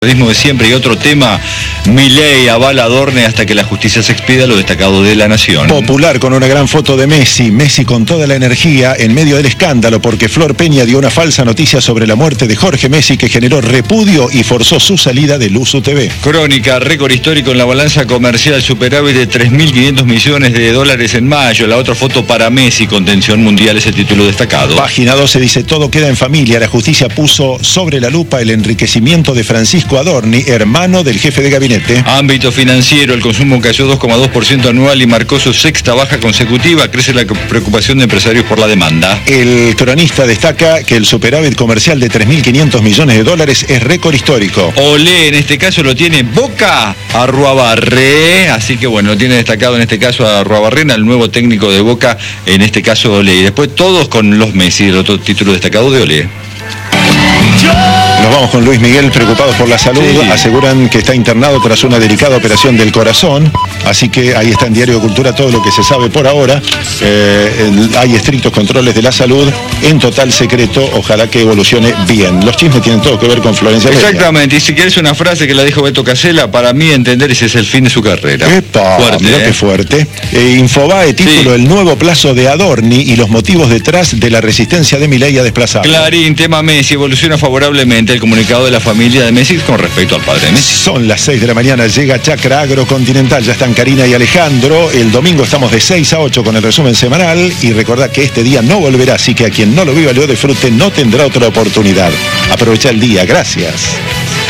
Periodismo de siempre. Y otro tema, Milei avala a Adorni hasta que la justicia se expida, lo destacado de La Nación. Popular con una gran foto de Messi con toda la energía en medio del escándalo porque Flor Peña dio una falsa noticia sobre la muerte de Jorge Messi que generó repudio y forzó su salida de Luzu TV. Crónica, récord histórico en la balanza comercial, superávit de 3.500 millones de dólares en mayo. La otra foto para Messi con tensión mundial es el título destacado. Página 12 dice: todo queda en familia. La justicia puso sobre la lupa el enriquecimiento de Francisco Adorni, hermano del jefe de gabinete. Ámbito financiero, el consumo cayó 2,2% anual y marcó su sexta baja consecutiva. Crece la preocupación de empresarios por la demanda. El cronista destaca que el superávit comercial de 3.500 millones de dólares es récord histórico. Olé, en este caso lo tiene Boca a Ruabarré, así que bueno, lo tiene destacado en este caso a Ruabarrena, el nuevo técnico de Boca, en este caso Olé. Y después todos con los Messi, el otro título destacado de Olé. Nos vamos con Luis Miguel, preocupados por la salud. Sí. Aseguran que está internado tras una delicada operación del corazón. Así que ahí está en Diario de Cultura todo lo que se sabe por ahora. Hay estrictos controles de la salud en total secreto. Ojalá que evolucione bien. Los chismes tienen todo que ver con Florencia Peña. Exactamente. Y si quieres una frase que la dijo Beto Casella, para mí entender ese es el fin de su carrera. ¡Epa! Fuerte, mirá qué fuerte. Infobae título: el nuevo plazo de Adorni y los motivos detrás de la resistencia de Milei a desplazar. Clarín, tema Messi, evoluciona favorablemente el comunicado de la familia de Messi con respecto al padre de Messi. Son las 6 de la mañana, llega Chacra Agrocontinental, ya están Karina y Alejandro. El domingo estamos de 6 a 8 con el resumen semanal y recordá que este día no volverá, así que a quien no lo viva, lo disfrute, no tendrá otra oportunidad. Aprovecha el día, gracias.